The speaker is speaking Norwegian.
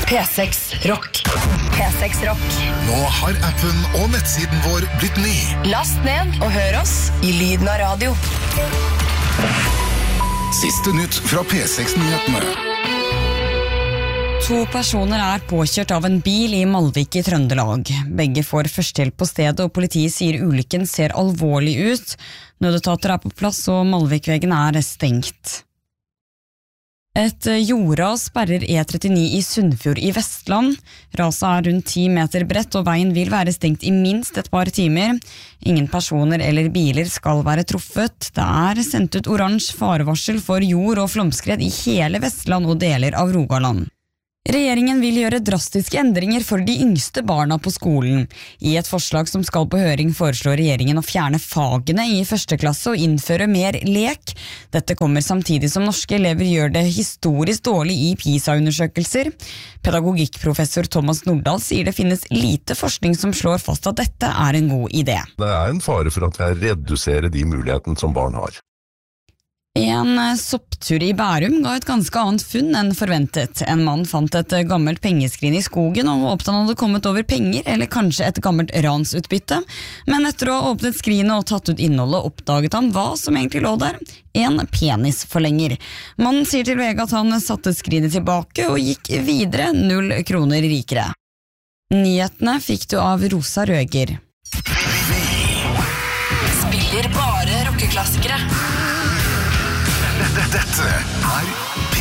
P6 Rock. P6 Rock. Nå har appen og nettsiden vår blitt ny. Last ned og hør oss i lyden av radio. Siste nytt fra P6-nyhetene. 2 personer er påkjørt av en bil i Malvik i Trøndelag. Begge får førstehjelp på stedet, og politiet sier ulykken ser alvorlig ut. Nødetater er på plass, og Malvikvegen er stengt. Et jordras sperrer E39 i Sunnfjord i Vestland. Raset er rundt 10 meter bredt, og veien vil være stengt i minst et par timer. Ingen personer eller biler skal være truffet. Det er sendt ut oransje farevarsel for jord- og flomskred i hele Vestland og deler av Rogaland. Regjeringen vil gjøre drastiske endringer for de yngste barna på skolen. I et forslag som skal på høring foreslår regjeringen å fjerne fagene i 1. klasse og innføre mer lek. Dette kommer samtidig som norske elever gjør det historisk dårlig i PISA-undersøkelser. Pedagogikkprofessor Thomas Nordahl sier det finnes lite forskning som slår fast at dette er en god idé. Det er en fare for at jeg reduserer de mulighetene som barn har. En sopptur i Bærum ga et ganske annet funn enn forventet. En mann fant et gammelt pengeskrin i skogen og håpet han hadde kommet over penger, eller kanskje et gammelt ransutbytte. Men etter å ha åpnet skrinet og tatt ut innholdet, oppdaget han hva som egentlig lå der. En penisforlenger. Mannen sier til VG at han satte skrinet tilbake og gikk videre 0 kroner rikere. Nyhetene fikk du av Rosa Røger. Spiller bare rockeklassikere. Dette er